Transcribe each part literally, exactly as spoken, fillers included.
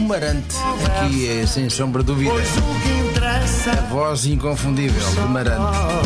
Marante, aqui é sem sombra de dúvida a voz inconfundível de Marante.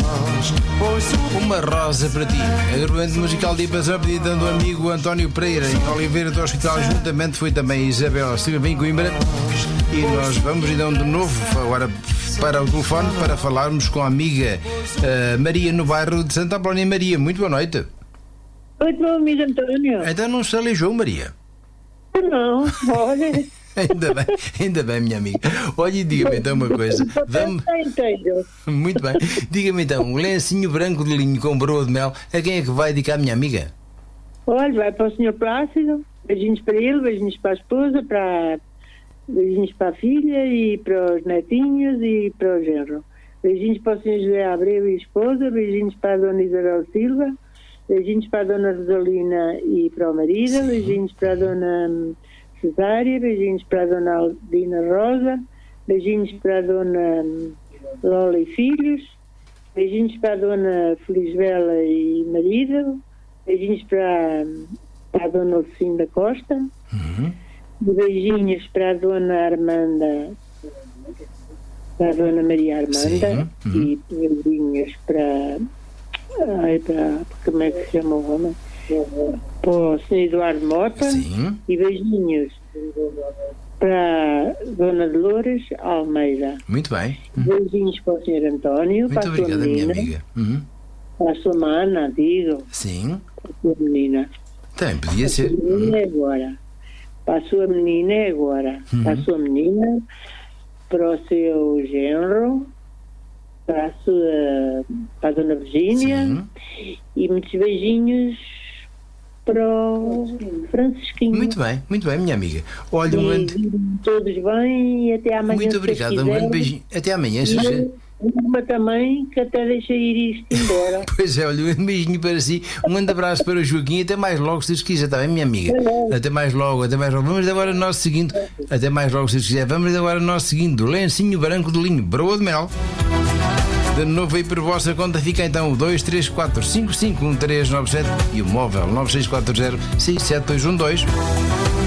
Uma rosa para ti. Agravamento musical de invasão pedido do amigo António Pereira em Oliveira do Hospital. Juntamente foi também Isabel Silva em Coimbra. E nós vamos então de novo agora para o telefone para falarmos com a amiga uh, Maria no bairro de Santa Apolónia. Maria, muito boa noite. Muito bom, amigo António. Então não se aleijou, Maria? Não, olha. Ainda bem, ainda bem, minha amiga. Olha, e diga-me então uma coisa. Vamos... Muito bem. Diga-me então, um lencinho branco de linho com broa de mel, a quem é que vai dedicar, minha amiga? Olha, vai para o senhor Plácido, beijinhos para ele, beijinhos para a esposa, para... beijinhos para a filha e para os netinhos e para o genro. Beijinhos para o senhor José Abreu e a esposa, beijinhos para a dona Isabel Silva, beijinhos para a dona Rosalina e para o marido, Sim. beijinhos para a dona Cesária, beijinhos para a dona Aldina Rosa, beijinhos para a dona Lola e filhos, beijinhos para a dona Felisbela e marido, beijinhos para, para a dona Lucinda Costa, uhum. beijinhos para a dona Armanda, para a dona Maria Armanda, uhum. e beijinhos para... Ai, para, como é que se chama o homem? Para o senhor Eduardo Mota. Sim. E beijinhos para a dona Dolores Almeida. Muito bem. Uhum. Beijinhos para o senhor António. Muito para a obrigada, sua menina, minha amiga. Uhum. Para a sua mana, digo. Sim. Para a sua menina. Também podia para ser. A sua menina é agora. Para a sua menina é agora. Uhum. Para a sua menina, para o seu genro, para a sua, para a dona Virgínia, e muitos beijinhos para o Francisquinho. Muito bem, muito bem, minha amiga. Olha, um grande... todos bem e até amanhã. Muito obrigado, um grande beijinho. Até amanhã, se você... Uma também que até deixa ir isto embora. Pois é, olha, um beijinho para si, um grande abraço para o Joaquim, até mais logo se Deus quiser, está bem, minha amiga? Até mais logo, até mais logo. Vamos agora ao nosso seguinte, até mais logo se Deus quiser, vamos agora ao nosso seguinte, do lencinho branco de linho, broa de mel. De novo aí por vossa conta fica então o dois três quatro cinco cinco um três nove sete e o móvel nove seis quatro zero seis sete dois um dois.